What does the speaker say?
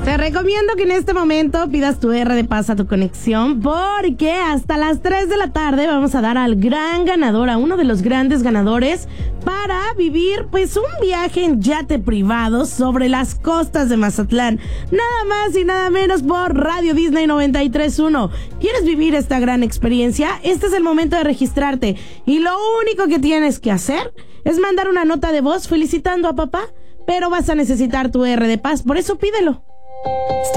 Te recomiendo que en este momento pidas tu R de paz a tu conexión, porque hasta las 3 de la tarde vamos a dar al gran ganador, a uno de los grandes ganadores, para vivir pues un viaje en yate privado sobre las costas de Mazatlán. Nada más y nada menos por Radio Disney 93.1. ¿Quieres vivir esta gran experiencia? Este es el momento de registrarte y lo único que tienes que hacer es mandar una nota de voz felicitando a papá, pero vas a necesitar tu R de paz, por eso pídelo.